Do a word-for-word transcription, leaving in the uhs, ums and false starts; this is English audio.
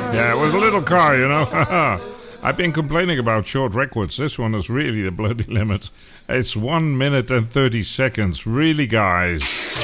Yeah, it was a little car, you know. I've been complaining about short records. This one is really the bloody limit. It's one minute and thirty seconds. Really, guys.